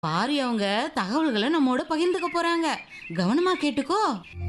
பாரி அவங்க தகவல்களை நம்மோட பகிர்ந்துக்க போறாங்க. கவனமா கேட்டுக்கோ.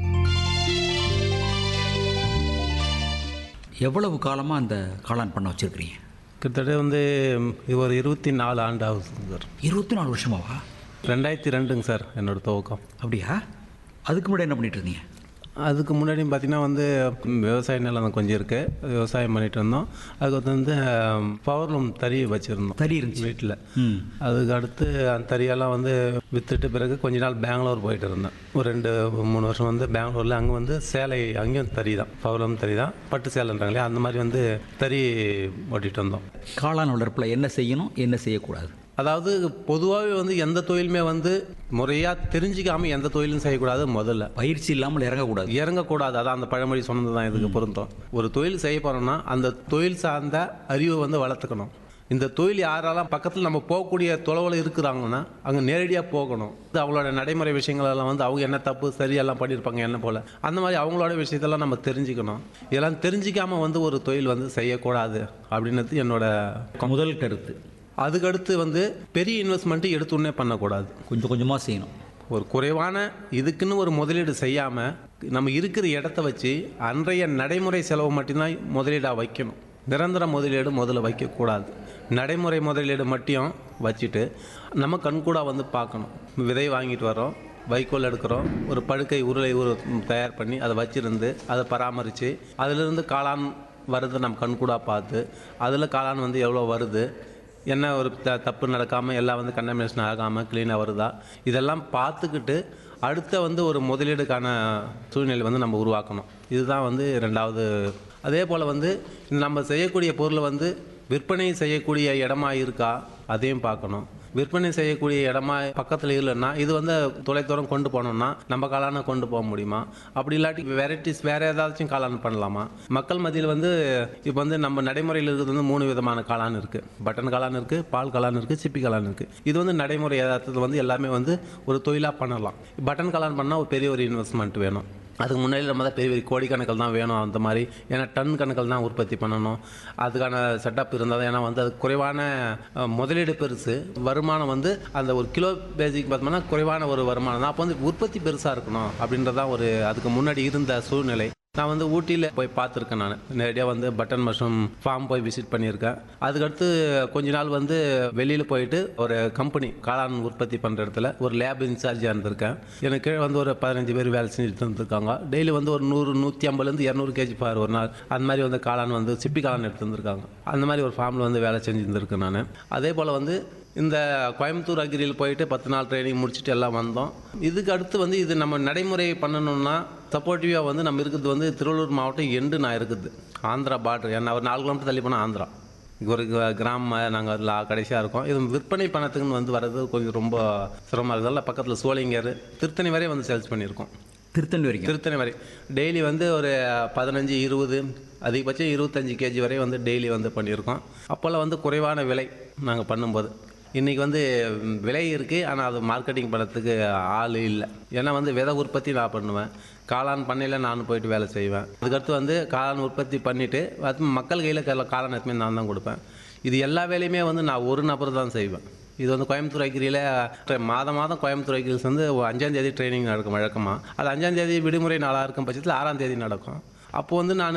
எவ்வளவு காலமாக அந்த காளான் பண்ண வச்சுருக்கிறீங்க? கிட்டத்தட்ட இது ஒரு 24 ஆண்டு ஆகுது சார். 24 வருஷமாவா? 2002ங்க சார் என்னோட துவக்கம். அப்படியா? அதுக்கு முன்னாடி என்ன பண்ணிட்டு இருந்தீங்க? அதுக்கு முன்னாடி பார்த்தீங்கன்னா விவசாய நிலம் கொஞ்சம் இருக்குது, விவசாயம் பண்ணிட்டு இருந்தோம். அதுக்கு பவர்லூம் தறி வச்சுருந்தோம். தறி இருந்துச்சு வீட்டில். அதுக்கு அடுத்து அந்த தறியெல்லாம் விற்றுட்டு பிறகு கொஞ்ச நாள் பெங்களூர் போயிட்டு இருந்தேன். ஒரு 2-3 வருஷம் பெங்களூரில் அங்கே சேலை, அங்கேயும் தறி தான், பவர்லூம் தறி தான், பட்டு சேலைன்றாங்களே அந்த மாதிரி தறி ஓட்டிகிட்டு வந்தோம். காளான் வளர்ப்பில் என்ன செய்யணும், என்ன செய்யக்கூடாது? அதாவது பொதுவாகவே எந்த தொழிலுமே முறையாக தெரிஞ்சிக்காமல் எந்த தொழிலும் செய்யக்கூடாது. முதல்ல பயிற்சி இல்லாமல் இறங்கக்கூடாது. அதான் அந்த பழமொழி சொன்னது தான் இதுக்கு பொருத்தம். ஒரு தொழில் செய்ய போகிறோம்னா அந்த தொழில் சார்ந்த அறிவை வளர்த்துக்கணும். இந்த தொழில் யாரெல்லாம் பக்கத்தில் நம்ம போகக்கூடிய தொலைவில் இருக்கிறாங்கன்னா அங்கே நேரடியாக போகணும். அவங்களோட நடைமுறை விஷயங்களெல்லாம் அவங்க என்ன தப்பு சரியெல்லாம் பண்ணியிருப்பாங்க என்ன போல், அந்த மாதிரி அவங்களோட விஷயத்தெல்லாம் நம்ம தெரிஞ்சுக்கணும். இதெல்லாம் தெரிஞ்சிக்காமல் ஒரு தொழில் செய்யக்கூடாது அப்படின்றது என்னோட முதல் கருத்து. அதுக்கடுத்து பெரிய இன்வெஸ்ட்மெண்ட்டு எடுத்துன்னே பண்ணக்கூடாது. கொஞ்சம் கொஞ்சமாக செய்யணும். ஒரு குறைவான இதுக்குன்னு ஒரு முதலீடு செய்யாமல் நம்ம இருக்கிற இடத்த வச்சு அன்றைய நடைமுறை செலவு மட்டும்தான் முதலீடாக வைக்கணும். நிரந்தர முதலீடு முதல்ல வைக்கக்கூடாது. நடைமுறை முதலீடு மட்டும் வச்சுட்டு நம்ம கண்கூடா பார்க்கணும். விதை வாங்கிட்டு வரோம், வைக்கோல் எடுக்கிறோம், ஒரு படுக்கை உருளை தயார் பண்ணி அதை வச்சுருந்து அதை பராமரித்து அதிலிருந்து காளான் வருது நம்ம கண்கூடா பார்த்து அதில் காளான் எவ்வளோ வருது, என்ன ஒரு தப்பு நடக்காமல் எல்லாம் கண்டமினேஷன் ஆகாமல் க்ளீனாக வருதா, இதெல்லாம் பார்த்துக்கிட்டு அடுத்த ஒரு முதலீடுக்கான சூழ்நிலை நம்ம உருவாக்கணும். இதுதான் ரெண்டாவது. அதே போல் நம்ம செய்யக்கூடிய பொருள் விற்பனை செய்யக்கூடிய இடமா இருக்கா அதையும் பார்க்கணும். விற்பனை செய்யக்கூடிய இடமா பக்கத்தில் இல்லைன்னா இது தொலைதூரம் கொண்டு போனோம்னா நம்ம காளானை கொண்டு போக முடியுமா, அப்படி இல்லாட்டி வெரைட்டிஸ் வேறு ஏதாச்சும் காளான் பண்ணலாமா. மக்கள் மத்தியில் இப்போ நம்ம நடைமுறையில் இருக்கிறது 3 விதமான காளான் இருக்குது. பட்டன் காளான் இருக்குது, பால் காளான் இருக்குது, சிப்பி காளான் இருக்குது. இது நடைமுறை யதார்த்தத்தில் எல்லாமே ஒரு தொழிலாக பண்ணலாம். பட்டன் காளான் பண்ணால் ஒரு பெரிய இன்வெஸ்ட்மெண்ட் வேணும். அதுக்கு முன்னாடி நம்ம தான் பெரிய கோடிக்கணக்கில் தான் வேணும் அந்த மாதிரி. ஏன்னா டன் கணக்கில் தான் உற்பத்தி பண்ணணும். அதுக்கான செட்டப் இருந்தால் தான். ஏன்னா அது குறைவான முதலீடு பெருசு, வருமானம் அந்த ஒரு கிலோ பேசிக் பார்த்தோம்னா குறைவான ஒரு வருமானம் தான். அப்போ உற்பத்தி பெருசாக இருக்கணும் அப்படின்றதான் அதுக்கு முன்னாடி இருந்த சூழ்நிலை. நான் ஊட்டியில் போய் பார்த்துருக்கேன். நான் நேரடியாக பட்டன் மஷ்ரூம் ஃபார்ம் போய் விசிட் பண்ணியிருக்கேன். அதுக்கடுத்து கொஞ்ச நாள் வெளியில் போயிட்டு ஒரு கம்பெனி காளான் உற்பத்தி பண்ணுற இடத்துல ஒரு லேப் இன்சார்ஜாக இருந்திருக்கேன். எனக்கு கீழே ஒரு 15 பேர் வேலை செஞ்சுட்டு இருந்திருக்காங்க. டெய்லி ஒரு 100, 150லேருந்து 200 கேஜி பார் ஒரு நாள் அந்த மாதிரி காளான் சிப்பி காளான் எடுத்து வந்திருக்காங்க. அந்த மாதிரி ஒரு ஃபார்மில் வேலை செஞ்சுருந்துருக்கேன் நான். அதே போல் இந்த கோயம்புத்தூர் அக்ரியில் போயிட்டு 10 நாள் ட்ரைனிங் முடிச்சுட்டு எல்லாம் வந்தோம். இதுக்கு அடுத்து இது நம்ம நடைமுறை பண்ணணும்னா சப்போர்ட்டிவாக நம்ம இருக்கிறது திருவள்ளூர் மாவட்டம் எண்டு நான் இருக்குது ஆந்திரா பார்டர். ஏன்னா ஒரு 4 கிலோமீட்டர் தள்ளி போனால் ஆந்திரா. ஒரு கிராமம் நாங்கள் அதில் கடைசியாக இருக்கோம். இது விற்பனை பண்ணத்துக்குன்னு வர்றது கொஞ்சம் ரொம்ப சிரமமாக இருக்கிறதால பக்கத்தில் சோளிங்கர், திருத்தணி வரை சேல்ஸ் பண்ணியிருக்கோம். திருத்தணி வரை டெய்லி ஒரு 15, 20, அதிகபட்சம் 25 கேஜி வரை டெய்லி பண்ணியிருக்கோம். அப்போல்லாம் குறைவான விலை நாங்கள் பண்ணும்போது. இன்றைக்கி விலை இருக்குது, ஆனால் அது மார்க்கெட்டிங் பண்ணுறதுக்கு ஆள் இல்லை. ஏன்னா விதை உற்பத்தி நான் பண்ணுவேன், காளான் பண்ணையில் நான் போயிட்டு வேலை செய்வேன். அதுக்கடுத்து காளான் உற்பத்தி பண்ணிவிட்டு அது மக்கள் கையில் காளான் எதுவுமே நான் தான் கொடுப்பேன். இது எல்லா வேலையுமே நான் ஒரு நபர் தான் செய்வேன். இது கோயம்புத்தூர் அக்ரியில் மாதம் கோயம்புத்தூர் அக்ரில்ஸ் 5ஆம் தேதி ட்ரைனிங் நடக்கும் வழக்கமாக. அது 5ஆம் தேதி விடுமுறை நாளாக இருக்கும் பட்சத்தில் 6ஆம் தேதி நடக்கும். அப்போது நான்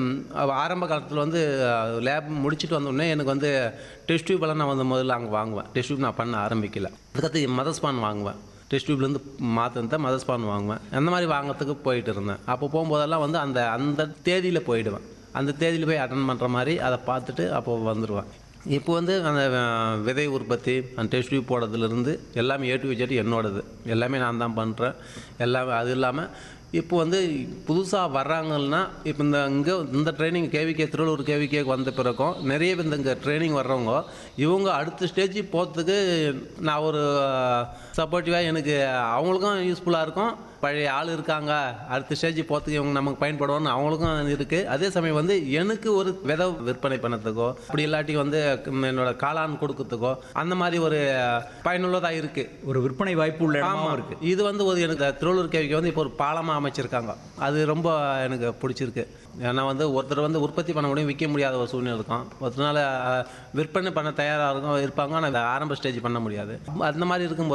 ஆரம்ப காலத்தில் லேப் முடிச்சுட்டு வந்தோடனே எனக்கு டெஸ்ட் டியூப்பெல்லாம் நான் முதல்ல அங்கே வாங்குவேன். டெஸ்ட் டியூப் நான் பண்ண ஆரம்பிக்கல. அதுக்கடுத்து மதர்ஸ்பான் வாங்குவேன். டெஸ்ட் டியூப்லேருந்து மாற்றிருந்தேன், மதர்ஸ்பான் வாங்குவேன். அந்த மாதிரி வாங்கிறதுக்கு போயிட்டு இருந்தேன். அப்போ போகும்போதெல்லாம் அந்த தேதியில் போயிடுவேன். அந்த தேதியில் போய் அட்டன் பண்ணுற மாதிரி அதை பார்த்துட்டு அப்போது வந்துடுவேன். இப்போ அந்த விதை உற்பத்தி, அந்த டெஸ்ட் டியூப் போடுறதுலேருந்து எல்லாமே A to Z என்னோடது. எல்லாமே நான் தான் பண்ணுறேன். எல்லாமே அது இல்லாமல் இப்போ புதுசாக வர்றாங்கன்னா இப்போ இந்த ட்ரைனிங் திருவள்ளூர் கேவிகேக்கு வந்த பிறகும் நிறைய பேர் இங்கே ட்ரைனிங் வர்றவங்க இவங்க அடுத்த ஸ்டேஜ் போகிறதுக்கு நான் ஒரு சப்போர்ட்டிவாக எனக்கு அவங்களுக்கும் யூஸ்ஃபுல்லாக இருக்கும். பழைய ஆள் இருக்காங்க, அடுத்த ஸ்டேஜ் போகிறதுக்கு இவங்க நமக்கு பயன்படுவோன்னு அவங்களுக்கும் இருக்குது. அதே சமயம் எனக்கு ஒரு விதை விற்பனை பண்ணத்துக்கோ அப்படி இல்லாட்டி என்னோட காளான் கொடுக்கறதுக்கோ அந்த மாதிரி ஒரு பயனுள்ளதாக இருக்குது. ஒரு விற்பனை வாய்ப்பு உள்ள இடமா இருக்குது. இது ஒரு எனக்கு திருவள்ளூர் கேவிக்கு இப்போ ஒரு பாலமாக அமைச்சிருக்காங்க. அது ரொம்ப எனக்கு பிடிச்சிருக்கு. ஏன்னா ஒருத்தர் உற்பத்தி பண்ண முடியும், விற்க முடியாத ஒரு சூழ்நிலை இருக்கும். ஒருத்தனால விற்பனை பண்ண தயாராக இருப்பாங்க, ஆனால் ஆரம்ப ஸ்டேஜ் பண்ண முடியாது. அந்த மாதிரி இருக்கும்போது